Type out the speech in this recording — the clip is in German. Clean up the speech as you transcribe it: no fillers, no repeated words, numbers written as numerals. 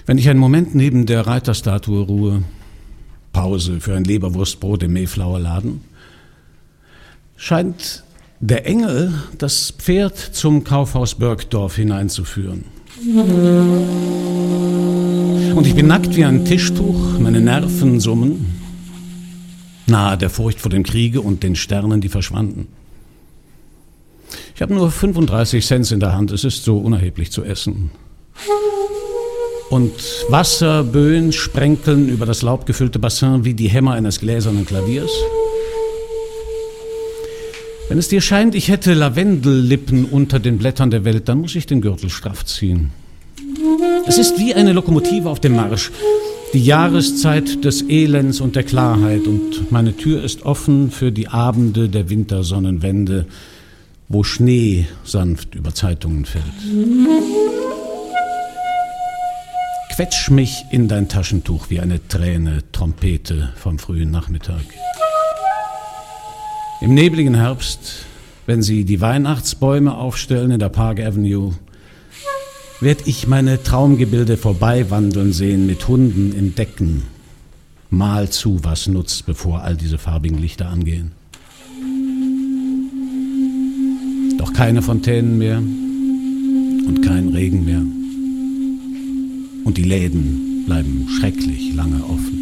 Wenn ich einen Moment neben der Reiterstatue ruhe, Pause für ein Leberwurstbrot im Mayflower-Laden, scheint der Engel das Pferd zum Kaufhaus Bergdorf hineinzuführen. Und ich bin nackt wie ein Tischtuch, meine Nerven summen, nahe der Furcht vor dem Kriege und den Sternen, die verschwanden. Ich habe nur 35 Cent in der Hand, es ist so unerheblich zu essen. Und Wasserböen sprenkeln über das laubgefüllte Bassin wie die Hämmer eines gläsernen Klaviers. Wenn es dir scheint, ich hätte Lavendellippen unter den Blättern der Welt, dann muss ich den Gürtel straff ziehen. Es ist wie eine Lokomotive auf dem Marsch, die Jahreszeit des Elends und der Klarheit, und meine Tür ist offen für die Abende der Wintersonnenwende, wo Schnee sanft über Zeitungen fällt. Quetsch mich in dein Taschentuch wie eine Träne, Trompete vom frühen Nachmittag. Im nebligen Herbst, wenn sie die Weihnachtsbäume aufstellen in der Park Avenue, werd ich meine Traumgebilde vorbeiwandeln sehen mit Hunden in Decken. Mal zu, was nutzt, bevor all diese farbigen Lichter angehen. Doch keine Fontänen mehr und kein Regen mehr. Und die Läden bleiben schrecklich lange offen.